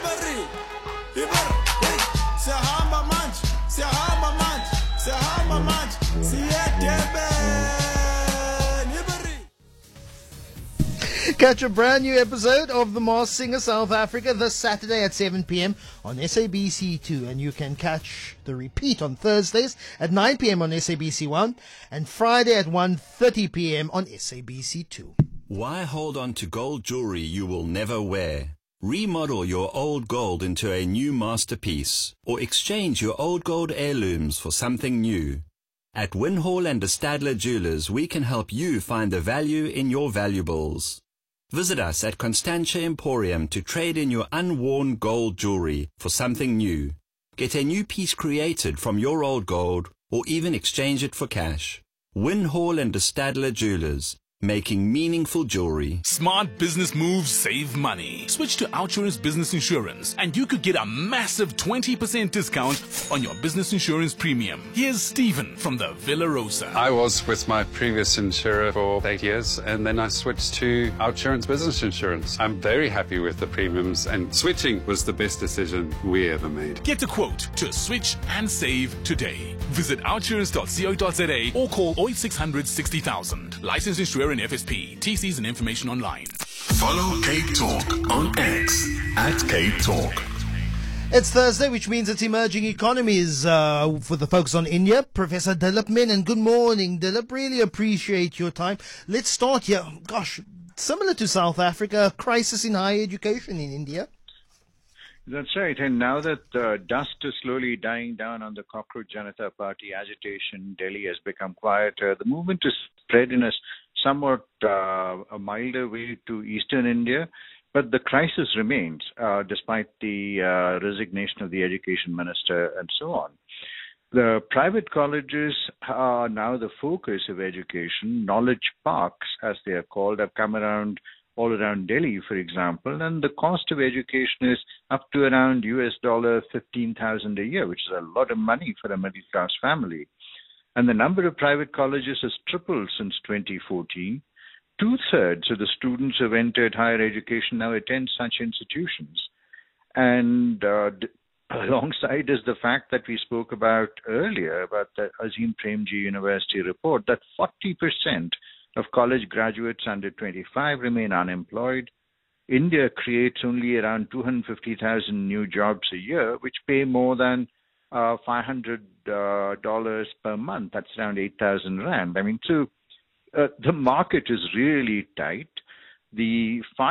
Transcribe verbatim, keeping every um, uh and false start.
Iberi, Iberi, Sahama Manch, Sahama Manch, Sahama Manch, Sietebe, Iberi. Catch a brand new episode of The Masked Singer South Africa this Saturday at seven p.m. on S A B C two, and you can catch the repeat on Thursdays at nine p.m. on S A B C one and Friday at one thirty p.m. on S A B C two. Why hold on to gold jewelry you will never wear? Remodel your old gold into a new masterpiece, or exchange your old gold heirlooms for something new. At Winhall and de Stadler Jewelers, we can help you find the value in your valuables. Visit us at Constantia Emporium to trade in your unworn gold jewelry for something new. Get a new piece created from your old gold, or even exchange it for cash. Winhall and de Stadler Jewelers, making meaningful jewelry. Smart business moves save money. Switch to Outsurance Business Insurance and you could get a massive twenty percent discount on your business insurance premium. Here's Stephen from the Villa Rosa. I was with my previous insurer for eight years and then I switched to Outsurance Business Insurance. I'm very happy with the premiums and switching was the best decision we ever made. Get a quote to switch and save today. Visit outsurance dot co dot za or call oh eight six hundred sixty thousand. Licensed insurer and F S P. T Cs and information online. Follow Cape Talk on X at Cape Talk. It's Thursday, which means it's emerging economies uh, for the folks on India. Professor Dilip Menon, good morning. Dilip, really appreciate your time. Let's start here. Gosh, similar to South Africa, crisis in higher education in India. That's right. And now that uh, dust is slowly dying down on the Cockroach Janata Party agitation, Delhi has become quieter. The movement is spread in a somewhat uh, a milder way to eastern India, but the crisis remains uh, despite the uh, resignation of the education minister and so on. The private colleges are now the focus of education. Knowledge parks, as they are called, have come around all around Delhi, for example, and the cost of education is up to around U S dollar fifteen thousand a year, which is a lot of money for a middle-class family. And the number of private colleges has tripled since twenty fourteen. Two-thirds of the students who have entered higher education now attend such institutions. And uh, d- alongside is the fact that we spoke about earlier, about the Azim Premji University report, that forty percent of college graduates under twenty-five remain unemployed. India creates only around two hundred fifty thousand new jobs a year, which pay more than uh, five hundred dollars uh, per month. That's around eight thousand rand. I mean, so uh, the market is really tight. The